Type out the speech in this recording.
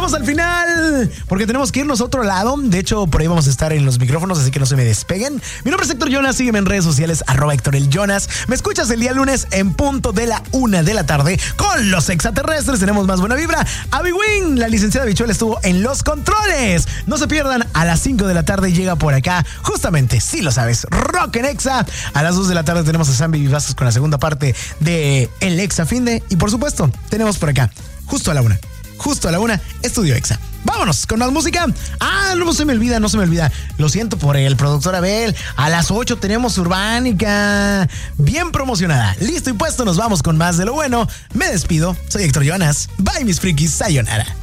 llegamos al final porque tenemos que irnos a otro lado. De hecho, por ahí vamos a estar en los micrófonos, así que no se me despeguen. Mi nombre es Héctor Jonas, sígueme en redes sociales, @Héctor el Jonas. Me escuchas el día lunes en punto de la 1 de la tarde con los extraterrestres. Tenemos más buena vibra. Abby Wing, la licenciada Bichuela, estuvo en los controles. No se pierdan, a las 5 de la tarde llega por acá, justamente, sí lo sabes, Rock en Exa. A las 2 de la tarde tenemos a Sammy Vivazos con la segunda parte de El Exa Finde. Y por supuesto, tenemos por acá, justo a la 1, Estudio Exa. Vámonos con más música. No se me olvida. Lo siento por el productor Abel. A las 8 tenemos Urbánica. Bien promocionada. Listo y puesto, nos vamos con más de lo bueno. Me despido. Soy Héctor Jonas. Bye, mis frikis. Sayonara.